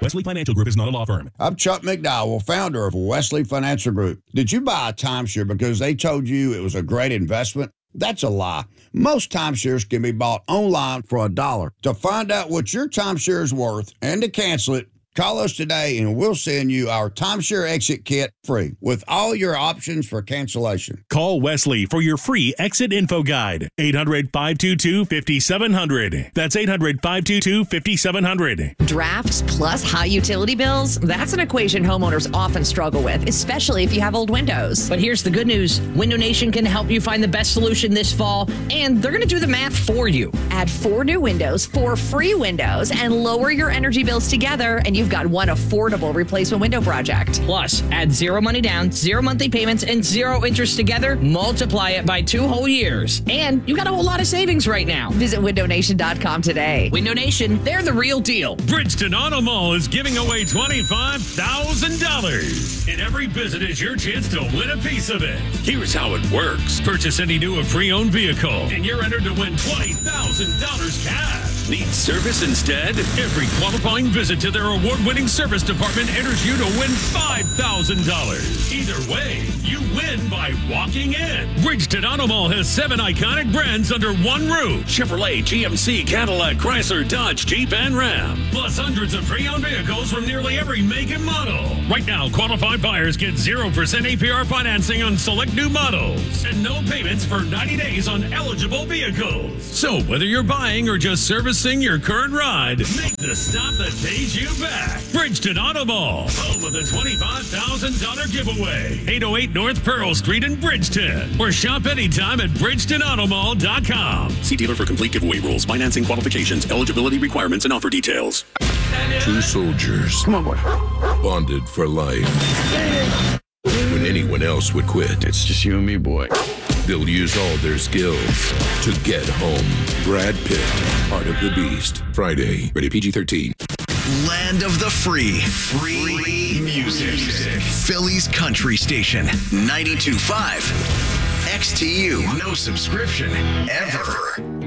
Wesley Financial Group is not a law firm. I'm Chuck McDowell, founder of Wesley Financial Group. Did you buy a timeshare because they told you it was a great investment? That's a lie. Most timeshares can be bought online for $1. To find out what your timeshare is worth and to cancel it, call us today and we'll send you our timeshare exit kit free with all your options for cancellation. Call Wesley for your free exit info guide. 800-522-5700. That's 800-522-5700. Drafts plus high utility bills, that's an equation homeowners often struggle with, especially if you have old windows. But here's the good news. Window Nation can help you find the best solution this fall, and they're going to do the math for you. Add 4 new windows, 4 free windows, and lower your energy bills together, and you've got one affordable replacement window project. Plus, add 0 money down, 0 monthly payments, and 0 interest together. Multiply it by 2 whole years. And you got a whole lot of savings right now. Visit windownation.com today. Window Nation, they're the real deal. Bridgeton Auto Mall is giving away $25,000. And every visit is your chance to win a piece of it. Here's how it works. Purchase any new or pre-owned vehicle, and you're entered to win $20,000 cash. Need service instead? Every qualifying visit to their award-winning service department enters you to win $5,000. Either way, you win by walking in. Bridgeton Auto Mall has 7 iconic brands under one roof. Chevrolet, GMC, Cadillac, Chrysler, Dodge, Jeep, and Ram. Plus hundreds of pre-owned vehicles from nearly every make and model. Right now, qualified buyers get 0% APR financing on select new models. And no payments for 90 days on eligible vehicles. So whether you're buying or just servicing your current ride, make the stop that pays you back. Bridgeton Auto Mall, home of the $25,000 giveaway. 808 North Pearl Street in Bridgeton. Or shop anytime at BridgetonAutomall.com. See dealer for complete giveaway rules, financing qualifications, eligibility requirements, and offer details. 2 soldiers. Come on, boy. Bonded for life. When anyone else would quit, It's just you and me, boy. they'll use all their skills to get home. Brad Pitt, Heart of the Beast. Friday, rated PG-13. Land of the free. Free music. Philly's country station. 92.5. XTU. No subscription ever.